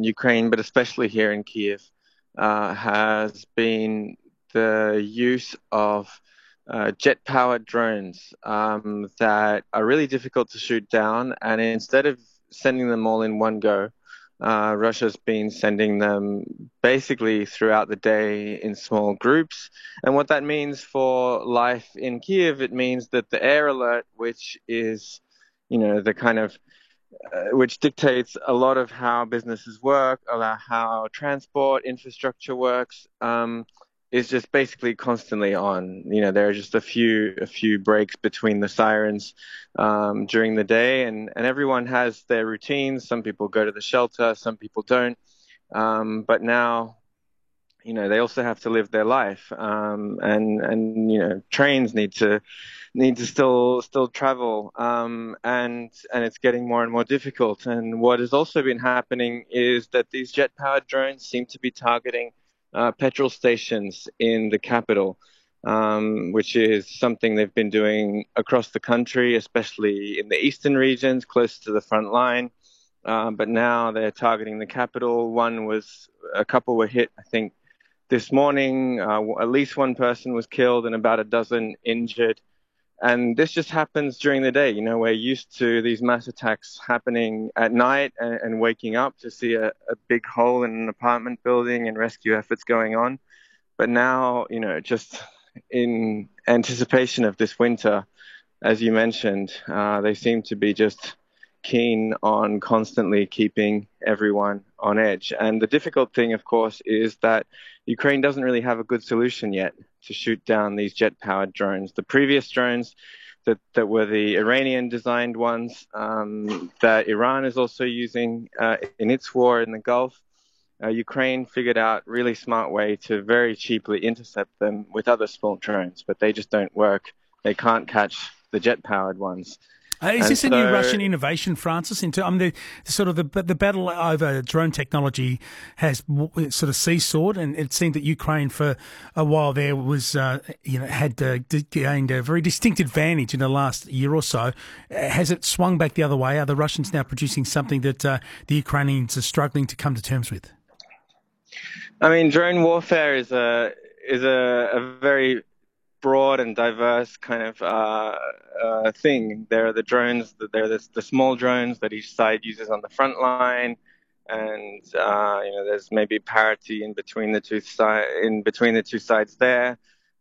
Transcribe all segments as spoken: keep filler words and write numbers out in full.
in Ukraine, but especially here in Kiev, uh, has been the use of uh, jet-powered drones um, that are really difficult to shoot down. And instead of sending them all in one go, uh, Russia's been sending them basically throughout the day in small groups. And what that means for life in Kiev, it means that the air alert, which is, you know, the kind of uh, which dictates a lot of how businesses work, about how transport infrastructure works, um, is just basically constantly on. You know, there are just a few a few breaks between the sirens um, during the day, and and everyone has their routines. Some people go to the shelter, some people don't. Um, but now, you know, they also have to live their life, um, and and you know, trains need to need to still still travel, um, and and it's getting more and more difficult. And what has also been happening is that these jet-powered drones seem to be targeting uh, petrol stations in the capital, um, which is something they've been doing across the country, especially in the eastern regions, close to the front line. Um, but now they're targeting the capital. One was a couple were hit, I think, this morning. Uh, at least one person was killed and about a dozen injured. And this just happens during the day. You know, we're used to these mass attacks happening at night, and, and waking up to see a, a big hole in an apartment building and rescue efforts going on. But now, you know, just in anticipation of this winter, as you mentioned, uh, they seem to be just keen on constantly keeping everyone on edge. And the difficult thing, of course, is that Ukraine doesn't really have a good solution yet to shoot down these jet-powered drones. The previous drones that, that were the Iranian-designed ones um, that Iran is also using uh, in its war in the Gulf, uh, Ukraine figured out a really smart way to very cheaply intercept them with other small drones, but they just don't work. They can't catch the jet-powered ones. Uh, is And this a new so, Russian innovation, Francis? Into I mean, the, the sort of the the battle over drone technology has w- sort of seesawed, and it seemed that Ukraine for a while there was uh, you know had uh, d- gained a very distinct advantage in the last year or so. Uh, has it swung back the other way? Are the Russians now producing something that uh, the Ukrainians are struggling to come to terms with? I mean, drone warfare is a is a, a very broad and diverse kind of uh, uh, thing. There are the drones, there are the, the small drones that each side uses on the front line, and uh, you know, there's maybe parity in between the two side in between the two sides there.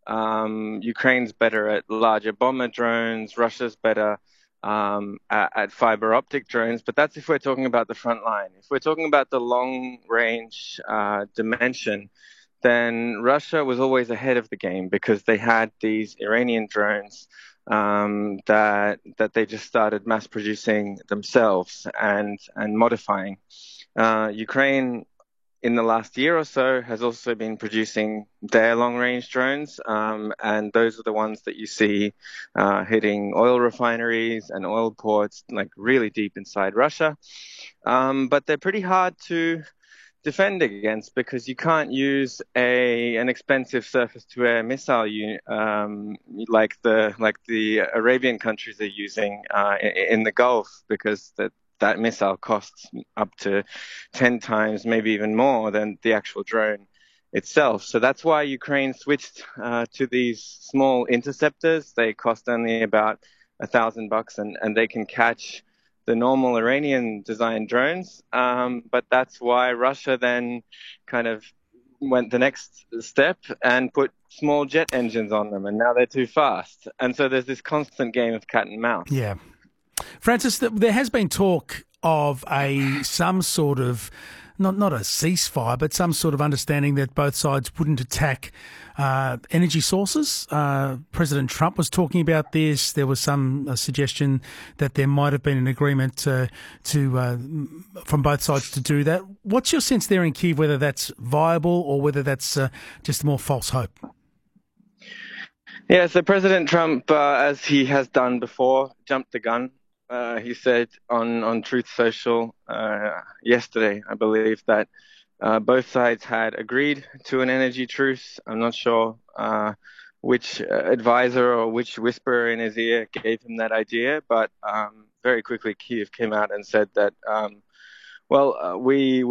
Um, Ukraine's better at larger bomber drones. Russia's better um, at, at fiber optic drones. But that's if we're talking about the front line. If we're talking about the long range uh, dimension, then Russia was always ahead of the game because they had these Iranian drones um, that that they just started mass producing themselves and and modifying. Uh, Ukraine in the last year or so has also been producing their long-range drones, um, and those are the ones that you see uh, hitting oil refineries and oil ports, like really deep inside Russia. Um, but they're pretty hard to defend against because you can't use a an expensive surface-to-air missile unit um, like the like the Arabian countries are using uh, in, in the Gulf, because that that missile costs up to ten times, maybe even more, than the actual drone itself. So that's why Ukraine switched uh, to these small interceptors. They cost only about a thousand bucks, and and they can catch the normal Iranian designed drones. Um, but that's why Russia then kind of went the next step and put small jet engines on them, and now they're too fast. And so there's this constant game of cat and mouse. Yeah. Francis, there has been talk of a some sort of not not a ceasefire, but some sort of understanding that both sides wouldn't attack uh, energy sources. Uh, President Trump was talking about this. There was some uh, suggestion that there might have been an agreement uh, to uh, from both sides to do that. What's your sense there in Kyiv, whether that's viable or whether that's uh, just more false hope? Yeah, so President Trump, uh, as he has done before, jumped the gun. Uh, he said on, on Truth Social uh, yesterday, I believe, that uh, both sides had agreed to an energy truce. I'm not sure uh, which advisor or which whisperer in his ear gave him that idea, but um, very quickly Kyiv came out and said that, um, well, uh, we